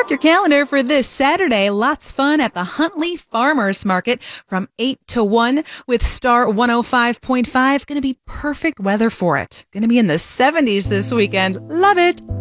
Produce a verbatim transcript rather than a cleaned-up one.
Mark your calendar for this Saturday. Lots fun at the Huntley Farmers Market from eight to one with Star one oh five point five. Going to be perfect weather for it. Going to be in the seventies this weekend. Love it.